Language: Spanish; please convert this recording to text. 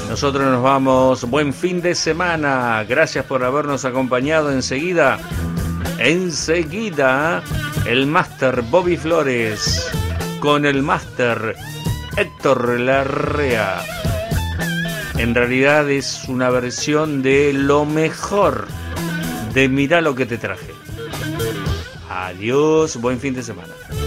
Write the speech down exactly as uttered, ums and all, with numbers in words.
Nosotros nos vamos. Buen fin de semana. Gracias por habernos acompañado. Enseguida, enseguida, el máster Bobby Flores con el máster Héctor Larrea. En realidad es una versión de lo mejor de Mirá lo que te traje. Adiós, buen fin de semana.